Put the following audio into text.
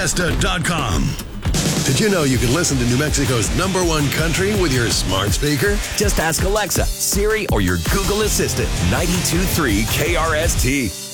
Fiesta.com. Did you know you can listen to New Mexico's #1 country with your smart speaker? Just ask Alexa, Siri, or your Google Assistant. 92.3 KRST.